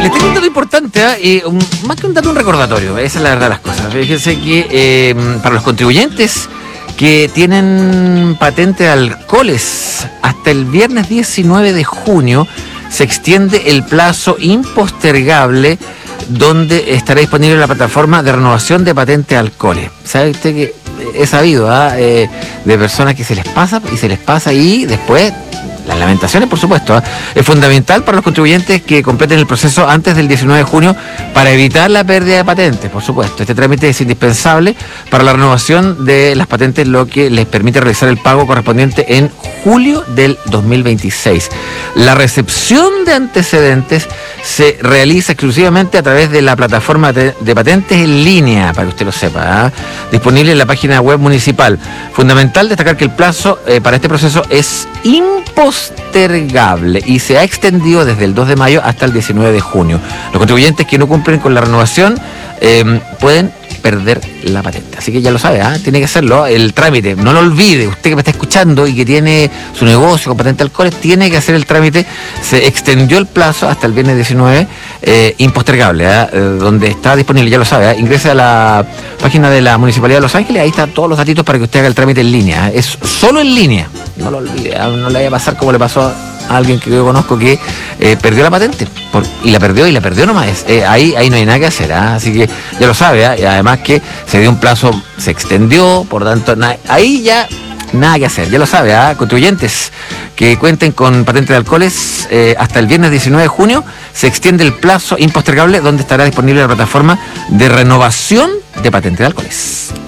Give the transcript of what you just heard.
Les tengo un dato importante, más que un dato, un recordatorio. Esa es la verdad de las cosas. Fíjense que para los contribuyentes que tienen patente de alcoholes, hasta el viernes 19 de junio se extiende el plazo impostergable donde estará disponible la plataforma de renovación de patente de alcoholes. ¿Sabe usted que he sabido de personas que se les pasa y después las lamentaciones, por supuesto? Es fundamental para los contribuyentes que completen el proceso antes del 19 de junio para evitar la pérdida de patentes, por supuesto. Este trámite es indispensable para la renovación de las patentes, lo que les permite realizar el pago correspondiente en julio del 2026. La recepción de antecedentes se realiza exclusivamente a través de la plataforma de patentes en línea, para que usted lo sepa, disponible en la página web municipal. Fundamental destacar que el plazo para este proceso es impostergable y se ha extendido desde el 2 de mayo hasta el 19 de junio. Los contribuyentes que no cumplen con la renovación pueden perder la patente. Así que ya lo sabe, tiene que hacerlo. El trámite, no lo olvide, usted que me está escuchando y que tiene su negocio con patente de alcoholes, tiene que hacer el trámite. Se extendió el plazo hasta el viernes 19, impostergable, donde está disponible, ya lo sabe. Ingrese a la página de la Municipalidad de Los Ángeles, ahí están todos los datitos para que usted haga el trámite en línea. Es solo en línea, no lo olvide, no le vaya a pasar como le pasó a alguien que yo conozco que perdió la patente y la perdió nomás. Ahí no hay nada que hacer, así que ya lo sabe, y además que se dio un plazo, se extendió, por tanto ahí ya nada que hacer, ya lo sabe. Contribuyentes que cuenten con patente de alcoholes hasta el viernes 19 de junio se extiende el plazo impostergable donde estará disponible la plataforma de renovación de patente de alcoholes.